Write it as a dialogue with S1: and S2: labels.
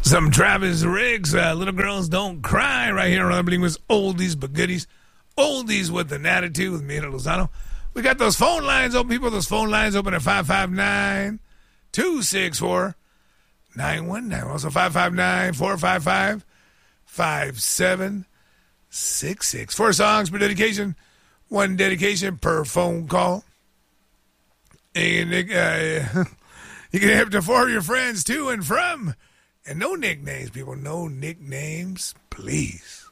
S1: Some Travis Riggs, Little Girls Don't Cry, right here on Unbelievable Oldies But Goodies. Oldies with an Attitude with Mira Lozano. We got those phone lines open, people. Those phone lines open at 559-264-9191. Also 559-455-5766. 4 songs per dedication. 1 dedication per phone call. And you can have to 4 of your friends to and from. And no nicknames, people. No nicknames, please.